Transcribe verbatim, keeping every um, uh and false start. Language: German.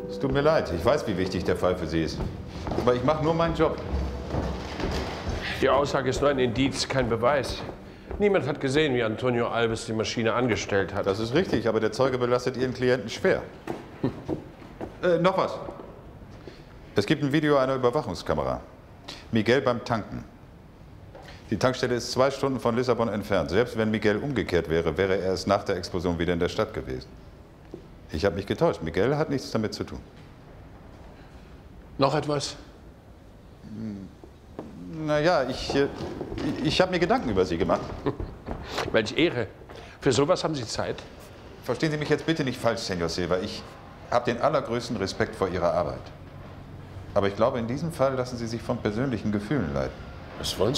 Es tut mir leid. Ich weiß, wie wichtig der Fall für Sie ist. Aber ich mache nur meinen Job. Die Aussage ist nur ein Indiz, kein Beweis. Niemand hat gesehen, wie Antonio Alves die Maschine angestellt hat. Das ist richtig, aber der Zeuge belastet Ihren Klienten schwer. Hm. Äh, noch was. Es gibt ein Video einer Überwachungskamera. Miguel beim Tanken. Die Tankstelle ist zwei Stunden von Lissabon entfernt. Selbst wenn Miguel umgekehrt wäre, wäre er erst nach der Explosion wieder in der Stadt gewesen. Ich habe mich getäuscht. Miguel hat nichts damit zu tun. Noch etwas? Naja, ich, ich habe mir Gedanken über Sie gemacht. Welch Ehre. Für sowas haben Sie Zeit? Verstehen Sie mich jetzt bitte nicht falsch, Senor Silva. Ich habe den allergrößten Respekt vor Ihrer Arbeit. Aber ich glaube, in diesem Fall lassen Sie sich von persönlichen Gefühlen leiten. Was wollen Sie?